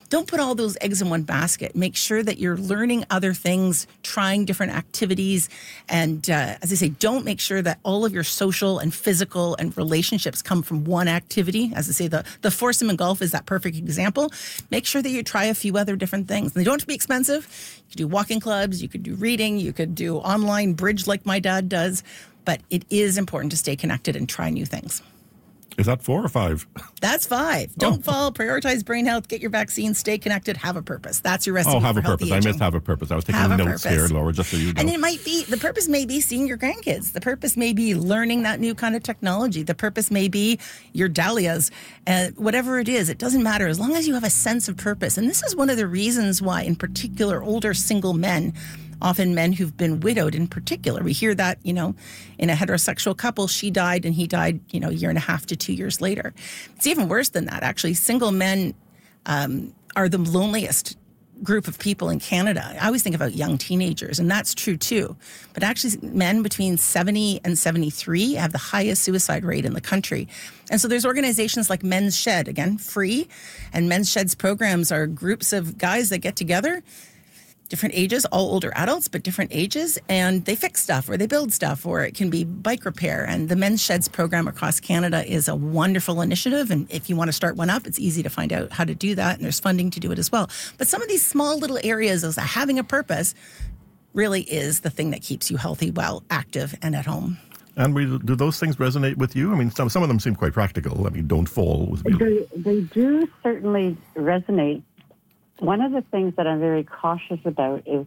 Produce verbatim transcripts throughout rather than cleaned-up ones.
don't put all those eggs in one basket. Make sure that you're learning other things, trying different activities. And uh, as I say, don't make sure that all of your social and physical and relationships come from one activity. As I say, the, the foursome in golf is that perfect example. Make sure that you try a few other different things. And they don't have to be expensive. You could do walking clubs, you could do reading, you could do online bridge like my dad does. But it is important to stay connected and try new things. Is that four or five? That's five. Don't Oh. fall. Prioritize brain health. Get your vaccine. Stay connected. Have a purpose. That's your recipe Oh, have for a purpose. healthy I aging. missed have a purpose. I was taking Have a notes purpose. here, Laura, just so you know. And it might be, the purpose may be seeing your grandkids. The purpose may be learning that new kind of technology. The purpose may be your dahlias. And whatever it is, it doesn't matter as long as you have a sense of purpose. And this is one of the reasons why, in particular, older single men, often men who've been widowed in particular. We hear that, you know, in a heterosexual couple, she died and he died, you know, a year and a half to two years later. It's even worse than that, actually. Single men um, are the loneliest group of people in Canada. I always think about young teenagers, and that's true too. But actually, men between seventy and seventy-three have the highest suicide rate in the country. And so there's organizations like Men's Shed, again, free. And Men's Shed's programs are groups of guys that get together, different ages, all older adults, but different ages, and they fix stuff or they build stuff, or it can be bike repair. And the Men's Sheds program across Canada is a wonderful initiative. And if you want to start one up, it's easy to find out how to do that. And there's funding to do it as well. But some of these small little areas of having a purpose really is the thing that keeps you healthy, well, active, and at home. And we, do those things resonate with you? I mean, some, some of them seem quite practical. I mean, don't fall. With they, they do certainly resonate. One of the things that I'm very cautious about is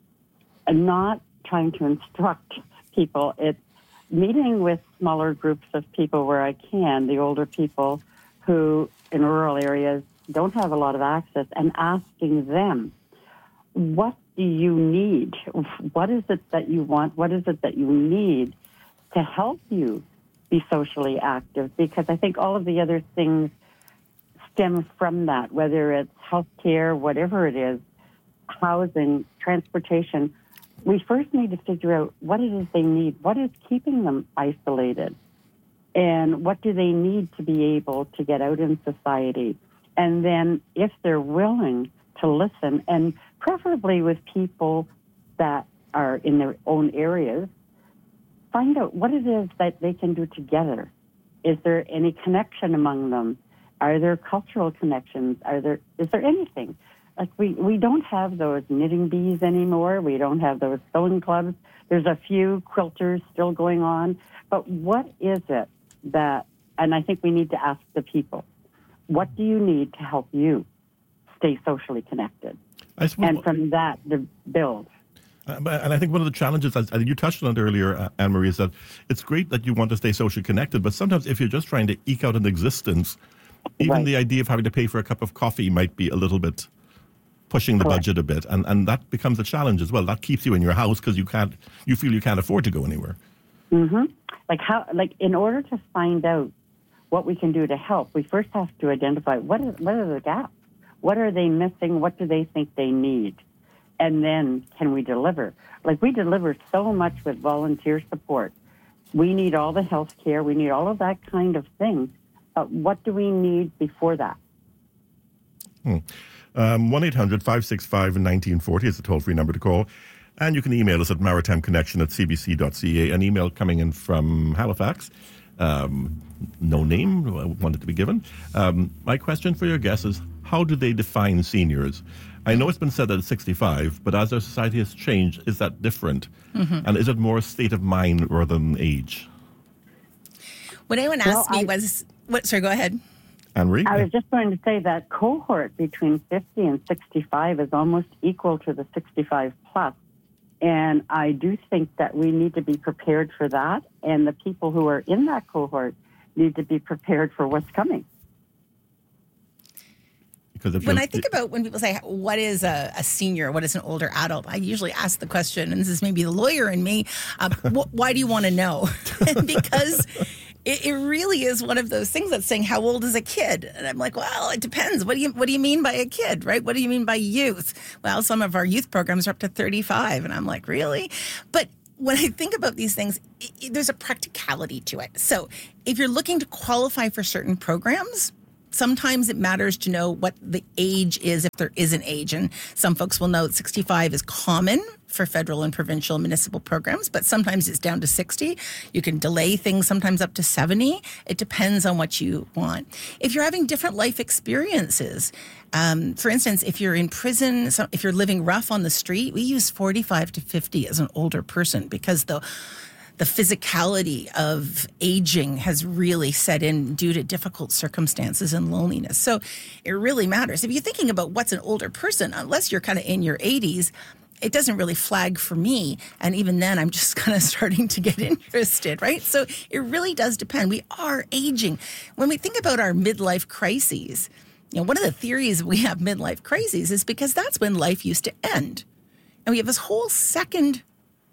not trying to instruct people. It's meeting with smaller groups of people where I can, the older people who in rural areas don't have a lot of access, and asking them, what do you need? What is it that you want? What is it that you need to help you be socially active? Because I think all of the other things stem from that, whether it's healthcare, whatever it is, housing, transportation. We first need to figure out what it is they need, what is keeping them isolated, and what do they need to be able to get out in society. And then if they're willing to listen, and preferably with people that are in their own areas, find out what it is that they can do together. Is there any connection among them? Are there cultural connections? Are there, is there anything? Like we, we don't have those knitting bees anymore. We don't have those sewing clubs. There's a few quilters still going on. But what is it that, and I think we need to ask the people, what do you need to help you stay socially connected? I suppose, and from that, to build. Uh, and I think one of the challenges, as you touched on it earlier, uh, Anne-Marie, is that it's great that you want to stay socially connected, but sometimes if you're just trying to eke out an existence, even Right. the idea of having to pay for a cup of coffee might be a little bit pushing the Correct. budget a bit, and, and that becomes a challenge as well. That keeps you in your house because you can't, you feel you can't afford to go anywhere. Mm-hmm. Like how, like in order to find out what we can do to help, we first have to identify what is, what are the gaps, what are they missing, what do they think they need, and then can we deliver? Like we deliver so much with volunteer support. We need all the health care, we need all of that kind of thing. Uh, what do we need before that? Hmm. Um, one eight hundred five six five one nine four zero is the toll-free number to call. And you can email us at maritimeconnection at c b c dot c a. An email coming in from Halifax. Um, no name, I wanted to be given. Um, my question for your guest is, how do they define seniors? I know it's been said that it's sixty-five, but as our society has changed, is that different? Mm-hmm. And is it more a state of mind rather than age? What anyone asked Well, me I- was, what? Sorry, go ahead. Anne-Marie? I was just going to say that cohort between fifty and sixty-five is almost equal to the sixty-five plus. And I do think that we need to be prepared for that. And the people who are in that cohort need to be prepared for what's coming. Because if When you're- I think about when people say, what is a, a senior, what is an older adult, I usually ask the question, and this is maybe the lawyer in me, um, wh- why do you want to know? Because it, it really is one of those things that's saying, how old is a kid? And I'm like, well, it depends. What do you what do you mean by a kid, right? What do you mean by youth? Well, some of our youth programs are up to thirty-five. And I'm like, really? But when I think about these things, it, it, there's a practicality to it. So if you're looking to qualify for certain programs, Sometimes it matters to know what the age is, if there is an age. And some folks will know that sixty-five is common for federal and provincial and municipal programs, but sometimes it's down to sixty. You can delay things sometimes up to seventy. It depends on what you want. If you're having different life experiences, um, for instance, if you're in prison, so if you're living rough on the street, we use forty-five to fifty as an older person because the The physicality of aging has really set in due to difficult circumstances and loneliness. So it really matters. If you're thinking about what's an older person, unless you're kind of in your eighties, it doesn't really flag for me. And even then, I'm just kind of starting to get interested, right? So it really does depend. We are aging. When we think about our midlife crises, you know, one of the theories we have midlife crises is because that's when life used to end. And we have this whole second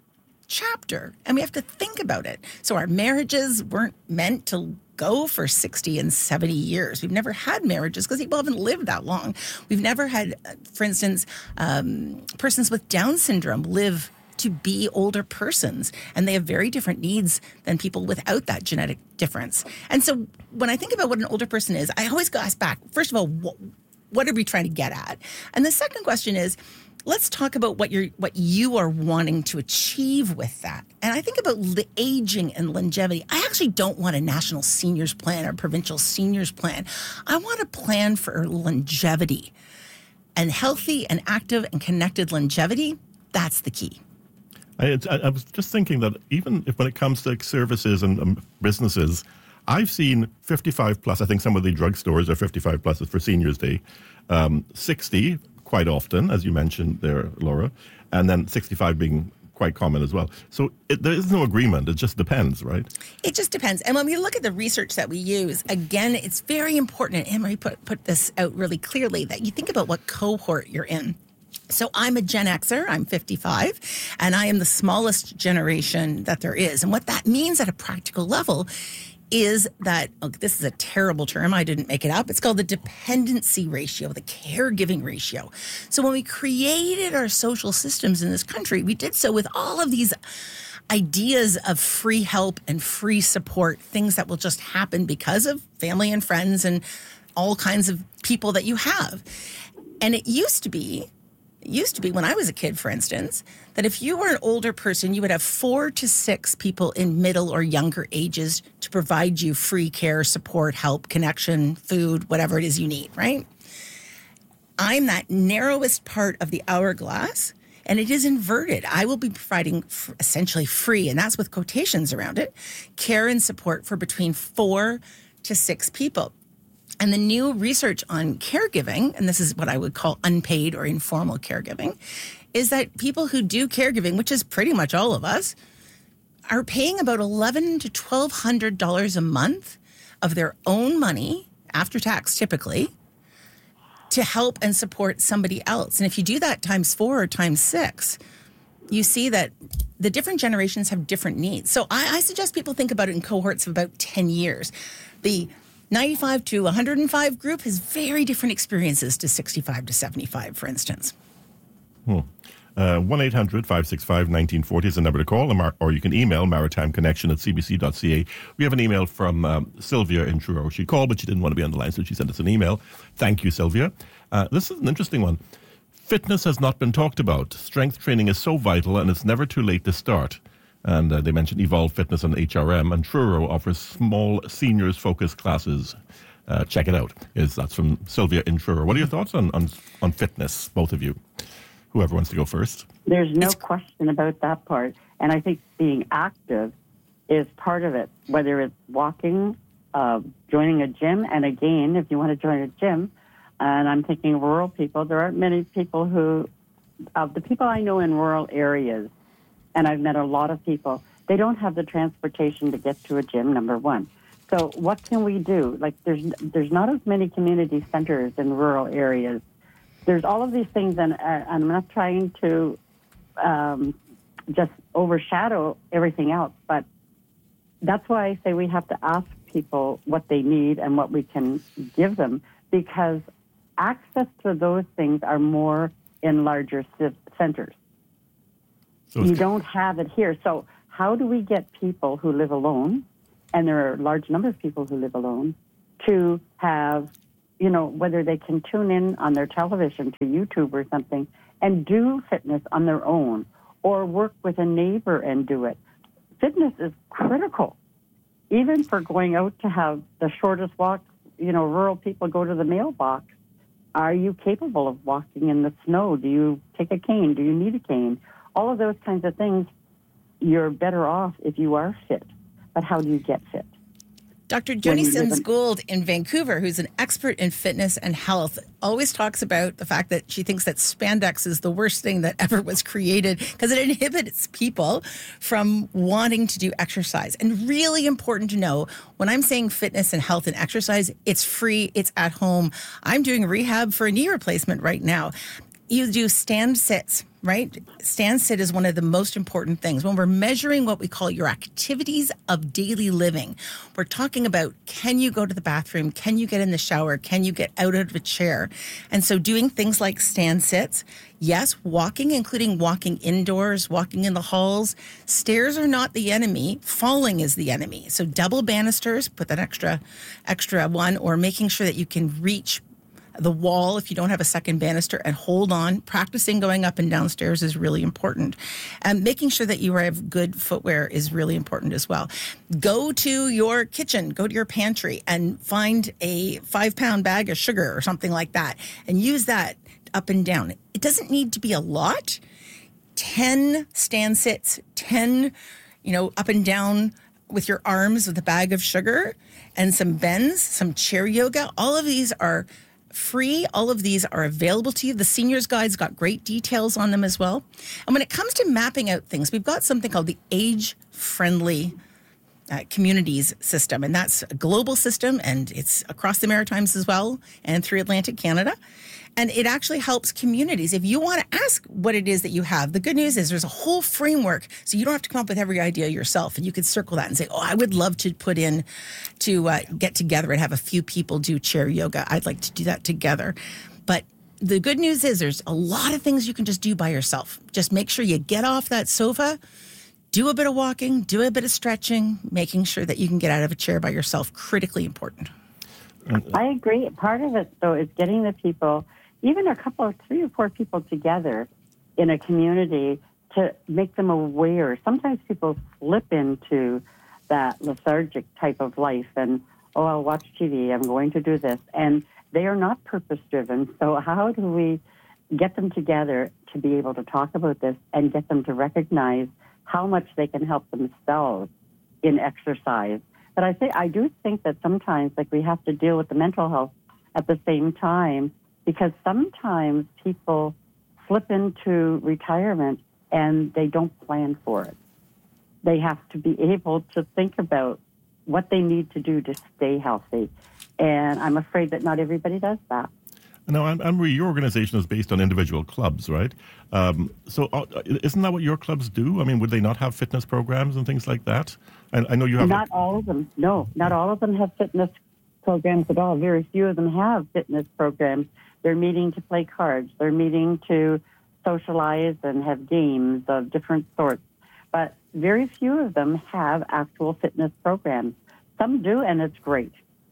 chapter, and we have to think about it. So our marriages weren't meant to go for sixty and seventy years. We've never had marriages because people haven't lived that long. We've never had, for instance, um, persons with Down syndrome live to be older persons, and they have very different needs than people without that genetic difference. And so when I think about what an older person is, I always go ask back, first of all, what, what are we trying to get at? And the second question is, let's talk about what you're, what you are wanting to achieve with that. And I think about the aging and longevity. I actually don't want a national seniors plan or provincial seniors plan. I want a plan for longevity. And healthy and active and connected longevity, that's the key. I, I, I was just thinking that even if when it comes to services and um, businesses, I've seen fifty-five plus. I think some of the drugstores are fifty-five plus for Seniors Day. Um, sixty quite often, as you mentioned there, Laura, and then sixty-five being quite common as well. So it, there is no agreement. It just depends, right? It just depends. And when we look at the research that we use, again, it's very important, and Emery put, put this out really clearly, that you think about what cohort you're in. So I'm a Gen Xer, I'm fifty-five, and I am the smallest generation that there is. And what that means at a practical level is that, oh, this is a terrible term, I didn't make it up, it's called the dependency ratio, the caregiving ratio. So when we created our social systems in this country, we did so with all of these ideas of free help and free support, things that will just happen because of family and friends and all kinds of people that you have. And it used to be, it used to be when I was a kid, for instance, that if you were an older person, you would have four to six people in middle or younger ages to provide you free care, support, help, connection, food, whatever it is you need, right? I'm that narrowest part of the hourglass, and it is inverted. I will be providing f- essentially free, and that's with quotations around it, care and support for between four to six people. And the new research on caregiving, and this is what I would call unpaid or informal caregiving, is that people who do caregiving, which is pretty much all of us, are paying about eleven hundred to twelve hundred dollars a month of their own money, after tax typically, to help and support somebody else. And if you do that times four or times six, you see that the different generations have different needs. So I, I suggest people think about it in cohorts of about ten years. The ninety-five to one hundred five group has very different experiences to sixty-five to seventy-five, for instance. Hmm. Uh, one eight hundred five six five one nine four zero is the number to call, or you can email maritimeconnection at c b c dot c a. We have an email from um, Sylvia in Truro. She called, but she didn't want to be on the line, so she sent us an email. Thank you, Sylvia. Uh, this is an interesting one. Fitness has not been talked about. Strength training is so vital, and it's never too late to start. And uh, they mentioned Evolve Fitness and H R M, and Truro offers small seniors-focused classes. Uh, check it out. Is That's from Sylvia in Truro. What are your thoughts on, on, on fitness, both of you? Whoever wants to go first. There's no It's- question about that part. And I think being active is part of it, whether it's walking, uh, joining a gym. And again, if you want to join a gym, and I'm thinking rural people, there aren't many people who, of the people I know in rural areas, and I've met a lot of people, they don't have the transportation to get to a gym, number one. So what can we do? Like, there's there's not as many community centers in rural areas. There's all of these things, and, uh, and I'm not trying to um, just overshadow everything else, but that's why I say we have to ask people what they need and what we can give them, because access to those things are more in larger c- centers. So You don't have it here. So how do we get people who live alone, and there are a large number of people who live alone, to have you know, whether they can tune in on their television to YouTube or something and do fitness on their own or work with a neighbor and do it. Fitness is critical, even for going out to have the shortest walk. You know, rural people go to the mailbox. Are you capable of walking in the snow? Do you take a cane? Do you need a cane? All of those kinds of things, you're better off if you are fit. But how do you get fit? Doctor Joni Sims Gould in Vancouver, who's an expert in fitness and health, always talks about the fact that she thinks that spandex is the worst thing that ever was created because it inhibits people from wanting to do exercise. And really important to know, when I'm saying fitness and health and exercise, it's free, it's at home. I'm doing rehab for a knee replacement right now. You do stand sits, right? Stand sit is one of the most important things. When we're measuring what we call your activities of daily living, we're talking about, can you go to the bathroom? Can you get in the shower? Can you get out of a chair? And so doing things like stand sits, yes, walking, including walking indoors, walking in the halls. Stairs are not the enemy. Falling is the enemy. So double banisters, put that extra, extra one, or making sure that you can reach the wall if you don't have a second banister and hold on. Practicing going up and down stairs is really important. And making sure that you have good footwear is really important as well. Go to your kitchen, go to your pantry and find a five pound bag of sugar or something like that and use that up and down. It doesn't need to be a lot. ten stand sits, ten, you know, up and down with your arms with a bag of sugar and some bends, some chair yoga. All of these are free. All of these are available to you. The Seniors Guide's got great details on them as well. And when it comes to mapping out things, we've got something called the Age-Friendly uh, Communities System. And that's a global system, and it's across the Maritimes as well and through Atlantic Canada. And it actually helps communities. If you want to ask what it is that you have, the good news is there's a whole framework, so you don't have to come up with every idea yourself. And you can circle that and say, oh, I would love to put in to uh, get together and have a few people do chair yoga. I'd like to do that together. But the good news is there's a lot of things you can just do by yourself. Just make sure you get off that sofa, do a bit of walking, do a bit of stretching, making sure that you can get out of a chair by yourself. Critically important. I agree. Part of it, though, is getting the people, even a couple of three or four people together in a community to make them aware. Sometimes people slip into that lethargic type of life and, oh, I'll watch T V, I'm going to do this. And they are not purpose-driven. So how do we get them together to be able to talk about this and get them to recognize how much they can help themselves in exercise? But I say I do think that sometimes, like, we have to deal with the mental health at the same time, because sometimes people slip into retirement and they don't plan for it. They have to be able to think about what they need to do to stay healthy. And I'm afraid that not everybody does that. No, Anne-Marie, your organization is based on individual clubs, right? Um, so uh, isn't that what your clubs do? I mean, would they not have fitness programs and things like that? I, I know you have... Not a- all of them. No, not all of them have fitness programs at all. Very few of them have fitness programs. They're meeting to play cards. They're meeting to socialize and have games of different sorts. But very few of them have actual fitness programs. Some do, and it's great.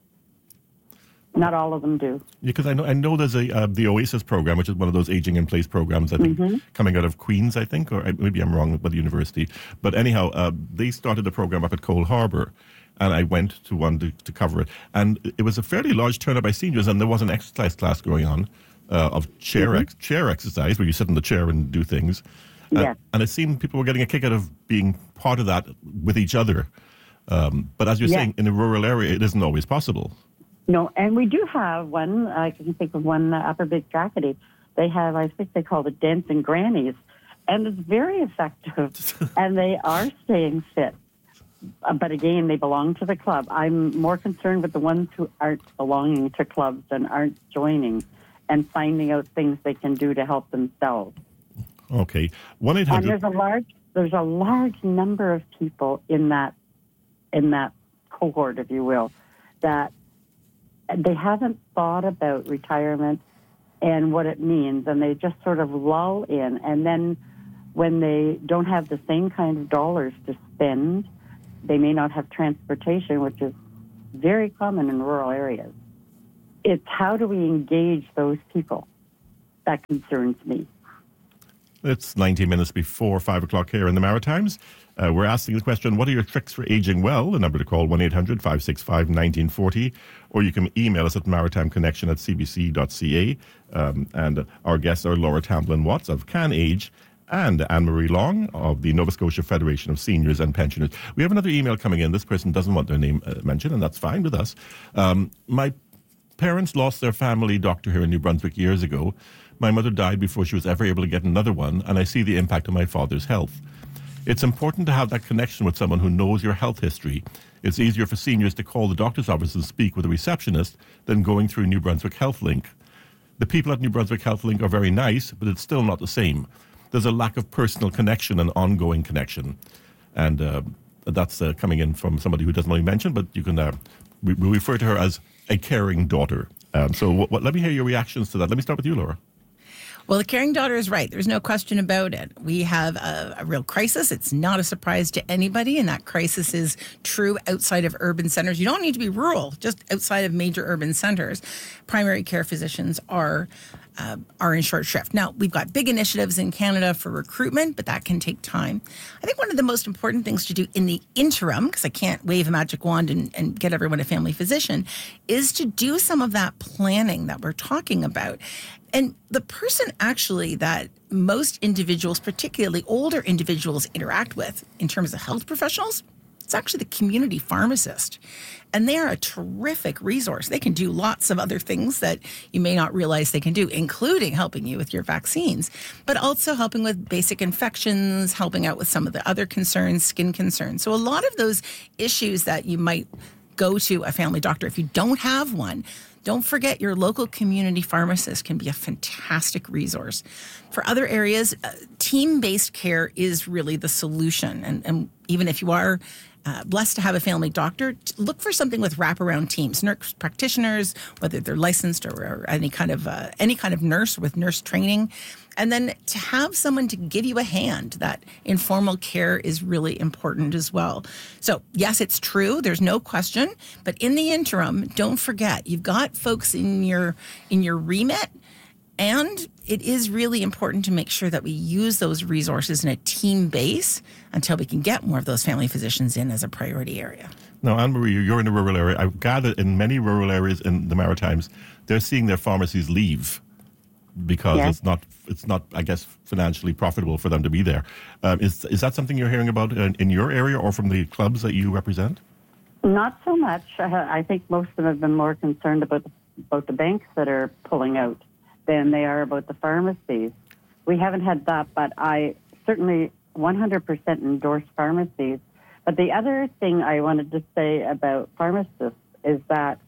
Not all of them do. Yeah, because I know I know there's a uh, the Oasis program, which is one of those aging in place programs, I think, mm-hmm. coming out of Queen's, I think, or maybe I'm wrong about the university. But anyhow, uh, they started a program up at Cole Harbour, and I went to one to, to cover it. And it was a fairly large turnout by seniors, and there was an exercise class going on uh, of chair mm-hmm. ex- chair exercise, where you sit in the chair and do things. Yes. Uh, and it seemed people were getting a kick out of being part of that with each other. Um, but as you're yes. saying, in a rural area, it isn't always possible. No, and we do have one, I can think of one, uh, Upper Big Trackety. They have, I think they call it Dancing Grannies, and it's very effective, and they are staying fit. Uh, but again, they belong to the club. I'm more concerned with the ones who aren't belonging to clubs and aren't joining and finding out things they can do to help themselves. Okay. one eight hundred And there's a large, there's a large number of people in that, in that cohort, if you will, that they haven't thought about retirement and what it means, and they just sort of lull in. And then when they don't have the same kind of dollars to spend, they may not have transportation, which is very common in rural areas. it's how do we engage those people that concerns me. It's nineteen minutes before five o'clock here in the Maritimes. Uh, we're asking the question, what are your tricks for aging well? The number to call, one eight hundred five six five one nine four zero, or you can email us at maritimeconnection at c b c dot c a. Um, and our guests are Laura Tamplin-Watts of CanAge and Anne-Marie Long of the Nova Scotia Federation of Seniors and Pensioners. We have another email coming in. This person doesn't want their name uh, mentioned, and that's fine with us. Um, my parents lost their family doctor here in New Brunswick years ago. My mother died before she was ever able to get another one, and I see the impact on my father's health. It's important to have that connection with someone who knows your health history. It's easier for seniors to call the doctor's office and speak with a receptionist than going through New Brunswick HealthLink. The people at New Brunswick HealthLink are very nice, but it's still not the same. There's a lack of personal connection and ongoing connection. And uh, that's uh, coming in from somebody who doesn't want to be mentioned, but you can uh, we, we refer to her as a caring daughter. Um, so what, what, let me hear your reactions to that. Let me start with you, Laura. Well, the caring daughter is right. There's no question about it. We have a, a real crisis. It's not a surprise to anybody, and that crisis is true outside of urban centers. You don't need to be rural, just outside of major urban centers. Primary care physicians are uh, are in short shrift. Now, we've got big initiatives in Canada for recruitment, but that can take time. I think one of the most important things to do in the interim, because I can't wave a magic wand and, and get everyone a family physician, is to do some of that planning that we're talking about. And the person actually that most individuals, particularly older individuals, interact with in terms of health professionals, it's actually the community pharmacist. And they are a terrific resource. They can do lots of other things that you may not realize they can do, including helping you with your vaccines, but also helping with basic infections, helping out with some of the other concerns, skin concerns. So a lot of those issues that you might go to a family doctor if you don't have one, don't forget your local community pharmacist can be a fantastic resource. For other areas, uh, team-based care is really the solution. And, and even if you are uh, blessed to have a family doctor, look for something with wraparound teams, nurse practitioners, whether they're licensed or, or any kind of uh, any kind of nurse with nurse training. And then to have someone to give you a hand, that informal care is really important as well. So yes, it's true. There's no question. But in the interim, don't forget, you've got folks in your in your remit. And it is really important to make sure that we use those resources in a team base until we can get more of those family physicians in as a priority area. Now, Anne-Marie, you're in a rural area. I've gathered in many rural areas in the Maritimes, they're seeing their pharmacies leave because yes. it's not, it's not, I guess, financially profitable for them to be there. Um, is is that something you're hearing about in, in your area or from the clubs that you represent? Not so much. Uh, I think most of them have been more concerned about the, about the banks that are pulling out than they are about the pharmacies. We haven't had that, but I certainly one hundred percent endorse pharmacies. But the other thing I wanted to say about pharmacists is that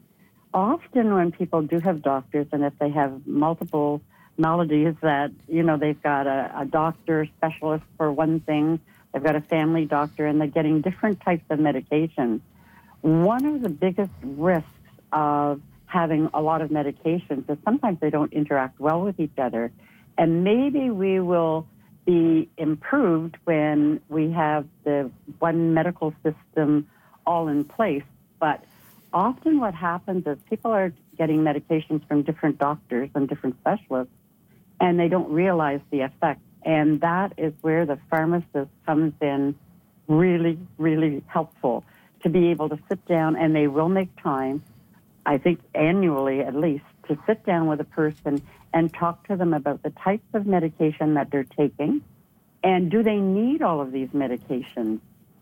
often when people do have doctors, and if they have multiple maladies that, you know, they've got a, a doctor specialist for one thing, they've got a family doctor, and they're getting different types of medications. One of the biggest risks of having a lot of medications is sometimes they don't interact well with each other. And maybe we will be improved when we have the one medical system all in place. But often what happens is people are getting medications from different doctors and different specialists, and they don't realize the effect. And that is where the pharmacist comes in really, really helpful to be able to sit down, and they will make time, I think annually at least, to sit down with a person and talk to them about the types of medication that they're taking and do they need all of these medications.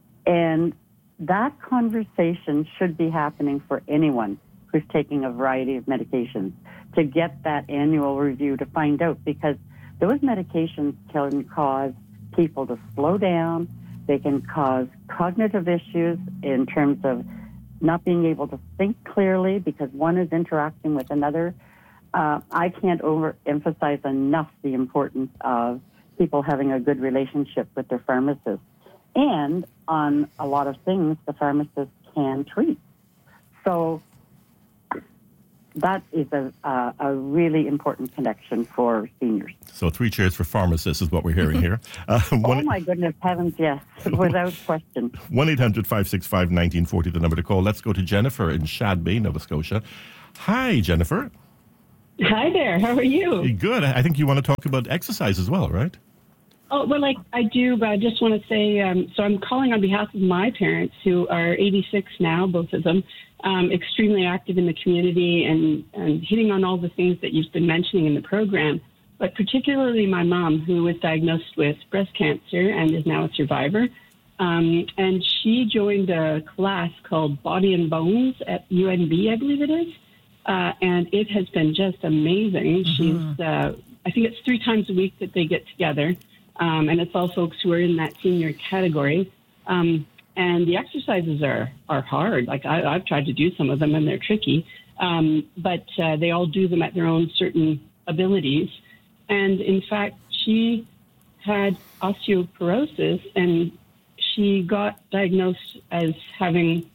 And that conversation should be happening for anyone who's taking a variety of medications, to get that annual review to find out, because those medications can cause people to slow down. They can cause cognitive issues in terms of not being able to think clearly because one is interacting with another. Uh, I can't overemphasize enough the importance of people having a good relationship with their pharmacist. And on a lot of things, the pharmacist can treat. So that is a, uh, a really important connection for seniors. So three cheers for pharmacists is what we're hearing here. Uh, oh, my goodness, heavens, yes, without question. one eight hundred five six five one nine four zero, the number to call. Let's go to Jennifer in Shad Bay, Nova Scotia. Hi, Jennifer. Hi there. How are you? Good. I think you want to talk about exercise as well, right? Oh, well, like I do, but I just want to say, um, so I'm calling on behalf of my parents who are eighty-six now, both of them, um, extremely active in the community and, and hitting on all the things that you've been mentioning in the program, but particularly my mom, who was diagnosed with breast cancer and is now a survivor. Um, and she joined a class called Body and Bones at U N B, I believe it is. Uh, and it has been just amazing. Mm-hmm. She's, uh, I think it's three times a week that they get together. Um, and it's all folks who are in that senior category. Um, and the exercises are, are hard. Like I, I've tried to do some of them and they're tricky. Um, but uh, they all do them at their own certain abilities. And in fact, she had osteoporosis and she got diagnosed as having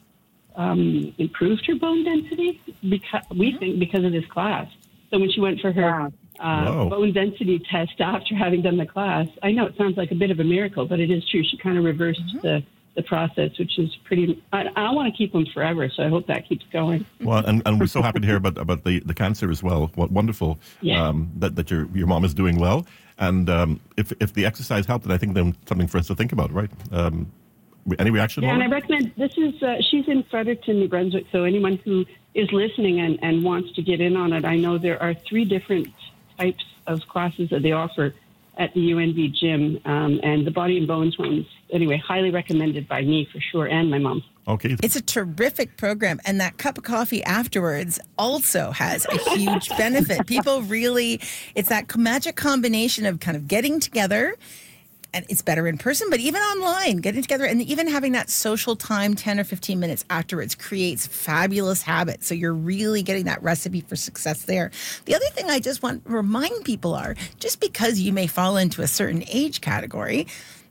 um, improved her bone density, because, we think because of this class. So when she went for her Wow. uh, bone density test after having done the class, I know it sounds like a bit of a miracle, but it is true. She kind of reversed mm-hmm. the, the process, which is pretty, I, I want to keep them forever, so I hope that keeps going. Well, and, and we're so happy to hear about, about the, the cancer as well. What wonderful yeah. um, that, that your your mom is doing well. And um, if if the exercise helped, then I think then something for us to think about, right? Um, any reaction? Yeah, Laura? and I recommend, this is, uh, she's in Fredericton, New Brunswick, so anyone who is listening and, and wants to get in on it, I know there are three different types of classes that they offer at the U N B gym, um, and the Body and Bones ones, anyway, highly recommended by me for sure, and my mom. Okay. It's a terrific program, and that cup of coffee afterwards also has a huge benefit. People really, it's that magic combination of kind of getting together, and it's better in person, but even online, getting together and even having that social time, ten or fifteen minutes afterwards, creates fabulous habits. So you're really getting that recipe for success there. The other thing I just want to remind people are, just because you may fall into a certain age category,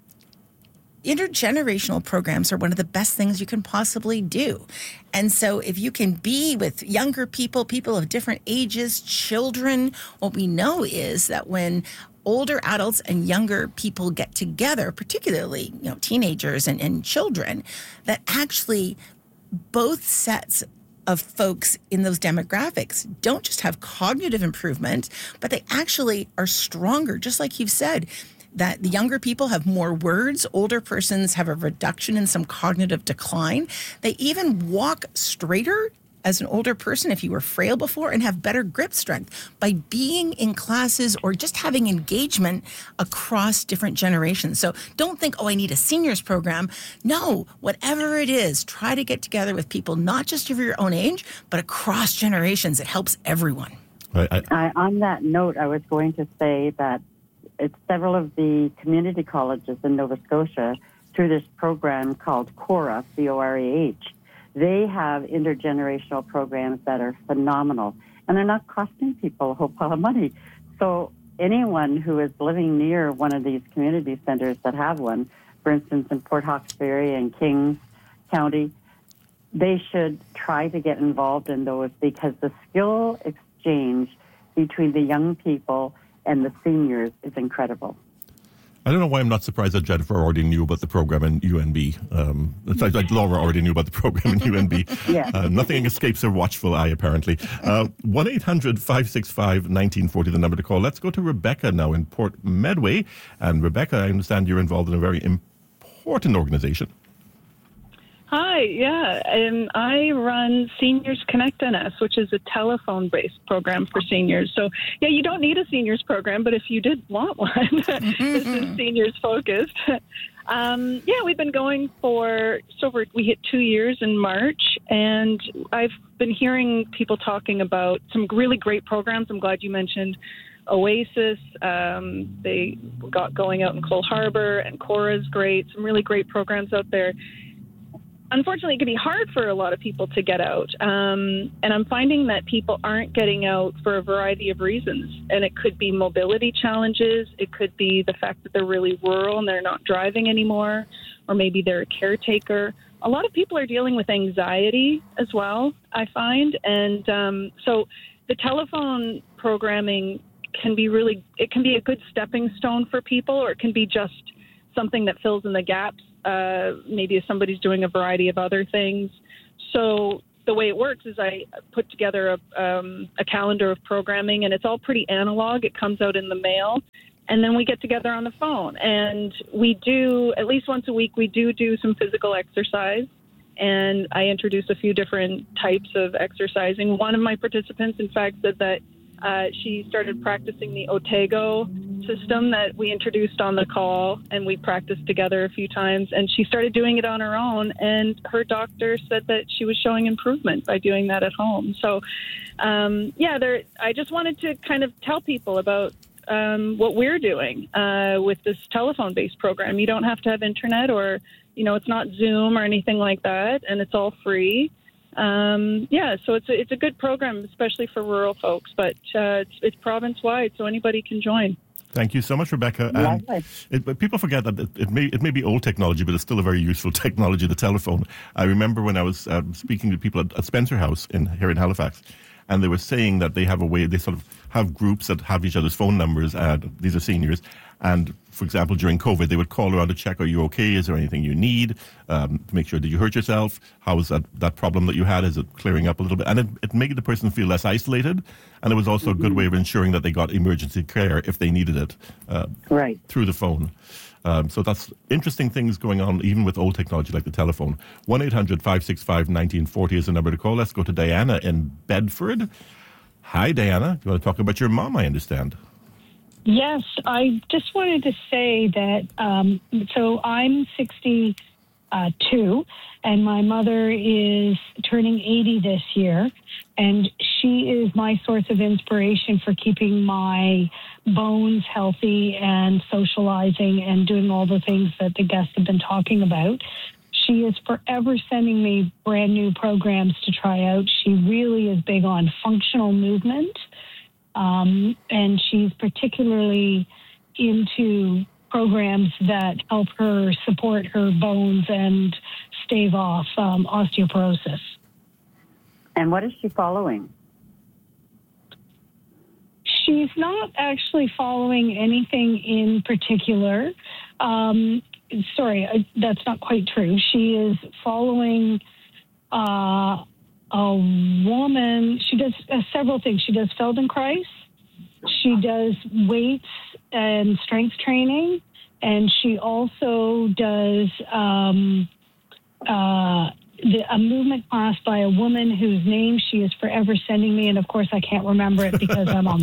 intergenerational programs are one of the best things you can possibly do. And so if you can be with younger people, people of different ages, children, what we know is that when older adults and younger people get together, particularly, you know, teenagers and, and children, that actually both sets of folks in those demographics don't just have cognitive improvement, but they actually are stronger, just like you've said, that the younger people have more words, older persons have a reduction in some cognitive decline. They even walk straighter as an older person if you were frail before, and have better grip strength by being in classes or just having engagement across different generations. So don't think, oh, I need a seniors program. No, whatever it is, try to get together with people, not just of your own age, but across generations. It helps everyone. I, I, I, on that note, I was going to say that it's several of the community colleges in Nova Scotia through this program called CORA, C O R E H. They have intergenerational programs that are phenomenal, and they're not costing people a whole pile of money. So anyone who is living near one of these community centers that have one, for instance, in Port Hawkesbury and Kings County, they should try to get involved in those, because the skill exchange between the young people and the seniors is incredible. I don't know why I'm not surprised that Jennifer already knew about the program in U N B. Um, it's like, like Laura already knew about the program in U N B. Yeah. Uh, nothing escapes her watchful eye, apparently. Uh, one eight hundred five six five one nine four zero, the number to call. Let's go to Rebecca now in Port Medway. And Rebecca, I understand you're involved in a very important organization. Hi, yeah, and I run Seniors Connect N S, which is a telephone-based program for seniors. So, yeah, you don't need a seniors program, but if you did want one, this is seniors focused. Um, yeah, we've been going for, so we're, we hit two years in March, and I've been hearing people talking about some really great programs. I'm glad you mentioned Oasis. Um, they got going out in Cole Harbour, and Cora's great, some really great programs out there. Unfortunately, it can be hard for a lot of people to get out. Um, and I'm finding that people aren't getting out for a variety of reasons. And it could be mobility challenges. It could be the fact that they're really rural and they're not driving anymore. Or maybe they're a caretaker. A lot of people are dealing with anxiety as well, I find. And um, so the telephone programming can be really, it can be a good stepping stone for people, or it can be just something that fills in the gaps. Uh, maybe if somebody's doing a variety of other things. So the way it works is I put together a, um, a calendar of programming, and it's all pretty analog. It comes out in the mail, and then we get together on the phone. And we do, at least once a week, we do do some physical exercise. And I introduce a few different types of exercising. One of my participants, in fact, said that uh, she started practicing the Otego system that we introduced on the call, and we practiced together a few times. And she started doing it on her own, and her doctor said that she was showing improvement by doing that at home. So, um, yeah, there. I just wanted to kind of tell people about um, what we're doing uh, with this telephone-based program. You don't have to have internet, or you know, it's not Zoom or anything like that, and it's all free. Um, yeah, so it's a, it's a good program, especially for rural folks, but uh, it's, it's province-wide, so anybody can join. Thank you so much, Rebecca. And it, but people forget that it, it may it may be old technology, but it's still a very useful technology, the telephone. I remember when I was um, speaking to people at, at Spencer House in here in Halifax, and they were saying that they have a way, they sort of have groups that have each other's phone numbers, and these are seniors, and for example, during COVID, they would call around to check, are you okay? Is there anything you need? Um, to make sure, did you hurt yourself? How is that, that problem that you had? Is it clearing up a little bit? And it, it made the person feel less isolated. And it was also mm-hmm. a good way of ensuring that they got emergency care if they needed it uh, right. through the phone. Um, so that's interesting things going on, even with old technology like the telephone. one eight hundred five six five one nine four zero is the number to call. Let's go to Diana in Bedford. Hi, Diana. You want to talk about your mom, I understand. Yes, I just wanted to say that, um, so I'm sixty-two, and my mother is turning eighty this year, and she is my source of inspiration for keeping my bones healthy and socializing and doing all the things that the guests have been talking about. She is forever sending me brand new programs to try out. She really is big on functional movement. Um, and she's particularly into programs that help her support her bones and stave off um, osteoporosis. And what is she following? She's not actually following anything in particular. Um, sorry, I, that's not quite true. She is following uh, a woman. She does uh, several things. She does Feldenkrais. She does weights and strength training. And she also does um, uh, the, a movement class by a woman whose name she is forever sending me. And, of course, I can't remember it because I'm on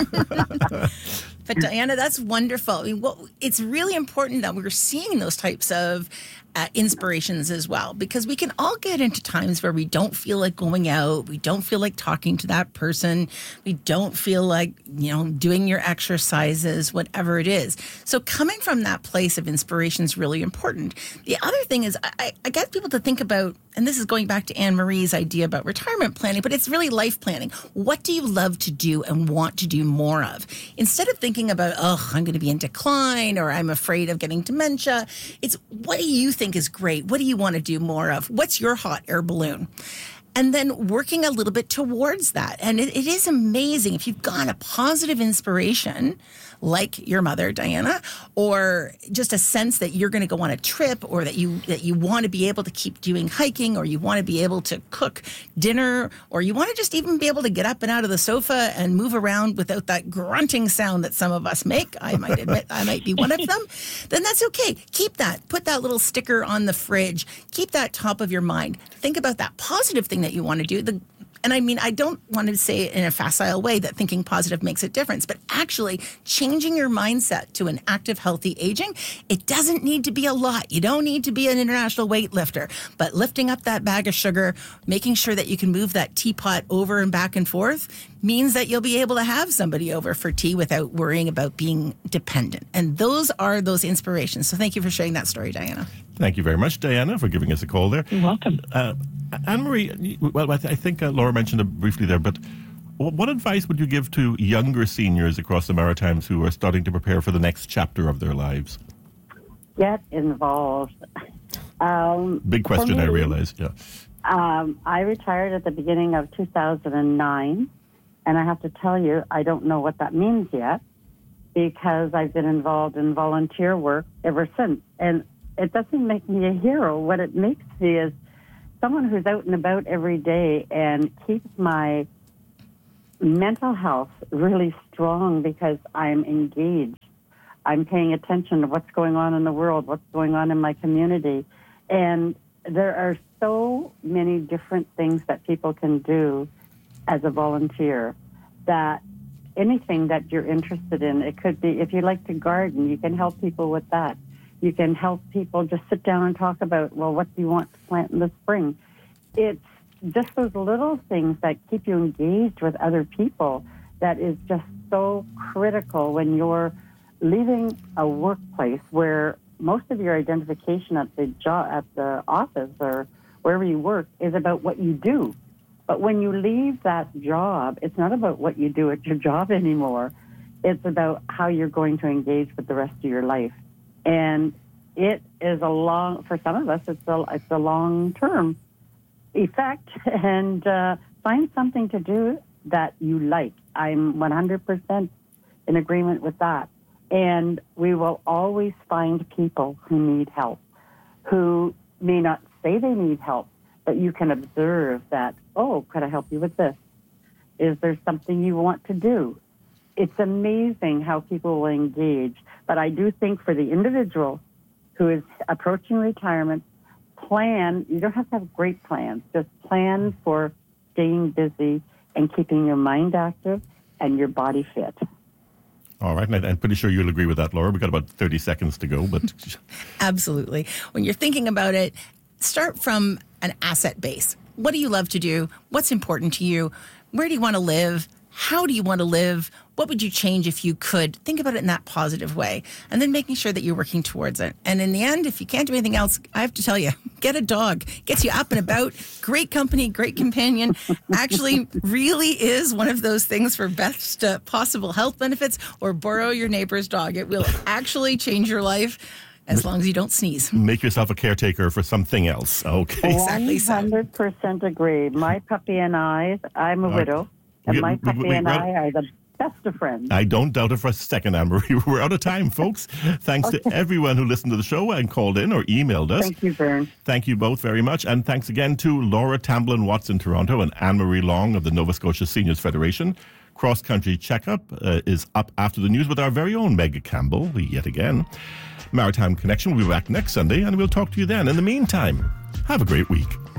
the spot. But Diana, that's wonderful. I mean, well, it's really important that we're seeing those types of uh, inspirations as well, because we can all get into times where we don't feel like going out, we don't feel like talking to that person, we don't feel like, you know, doing your exercises, whatever it is. So coming from that place of inspiration is really important. The other thing is I, I get people to think about, and this is going back to Anne Marie's idea about retirement planning, but it's really life planning. What do you love to do and want to do more of? Instead of thinking about, oh, I'm going to be in decline or I'm afraid of getting dementia, it's what do you think is great? What do you want to do more of? What's your hot air balloon? And then working a little bit towards that. And it, it is amazing if you've got a positive inspiration like your mother, Diana, or just a sense that you're going to go on a trip, or that you that you want to be able to keep doing hiking, or you want to be able to cook dinner, or you want to just even be able to get up and out of the sofa and move around without that grunting sound that some of us make. I might admit I might be one of them. Then that's okay. Keep that. Put that little sticker on the fridge. Keep that top of your mind. Think about that positive thing that you want to do. The And I mean, I don't want to say it in a facile way that thinking positive makes a difference, but actually changing your mindset to an active, healthy aging, it doesn't need to be a lot. You don't need to be an international weightlifter, but lifting up that bag of sugar, making sure that you can move that teapot over and back and forth means that you'll be able to have somebody over for tea without worrying about being dependent. And those are those inspirations. So thank you for sharing that story, Diana. Thank you very much, Diana, for giving us a call there. You're welcome. Uh, Anne-Marie, well, I, th- I think uh, Laura mentioned it briefly there, but what advice would you give to younger seniors across the Maritimes who are starting to prepare for the next chapter of their lives? Get involved. Um, Big question, me, I realize, yeah. Um, I retired at the beginning of two thousand nine, and I have to tell you, I don't know what that means yet, because I've been involved in volunteer work ever since. And it doesn't make me a hero. What it makes me is someone who's out and about every day and keeps my mental health really strong because I'm engaged. I'm paying attention to what's going on in the world, what's going on in my community. And there are so many different things that people can do as a volunteer, that anything that you're interested in, it could be, if you like to garden, you can help people with that. You can help people just sit down and talk about, well, what do you want to plant in the spring? It's just those little things that keep you engaged with other people that is just so critical when you're leaving a workplace where most of your identification at the job, at the office or wherever you work is about what you do. But when you leave that job, it's not about what you do at your job anymore. It's about how you're going to engage with the rest of your life. And it is a long, for some of us, it's a, it's a long-term effect. And uh, find something to do that you like. I'm one hundred percent in agreement with that. And we will always find people who need help, who may not say they need help, but you can observe that, oh, could I help you with this? Is there something you want to do? It's amazing how people will engage. But I do think for the individual who is approaching retirement, plan, you don't have to have great plans, just plan for staying busy and keeping your mind active and your body fit. All right, and I'm pretty sure you'll agree with that, Laura. We've got about thirty seconds to go, but... Absolutely. When you're thinking about it, start from an asset base. What do you love to do? What's important to you? Where do you want to live? How do you want to live? What would you change if you could? Think about it in that positive way. And then making sure that you're working towards it. And in the end, if you can't do anything else, I have to tell you, get a dog. Gets you up and about. Great company, great companion. Actually really is one of those things for best uh, possible health benefits, or borrow your neighbor's dog. It will actually change your life. As long as you don't sneeze. Make yourself a caretaker for something else. Okay. Exactly so. one hundred percent agree. My puppy and I, I'm a Uh, widow, and we- my we- puppy we- and well- I are the best of friends. I don't doubt it for a second, Anne-Marie. We're out of time, folks. Thanks to everyone who listened to the show and called in or emailed us. Thank you, Vern. Thank you both very much. And thanks again to Laura Tamblin-Watts in Toronto and Anne-Marie Long of the Nova Scotia Seniors Federation. Cross Country Checkup uh, is up after the news with our very own Meg Campbell, yet again. Maritime Connection will be back next Sunday, and we'll talk to you then. In the meantime, have a great week.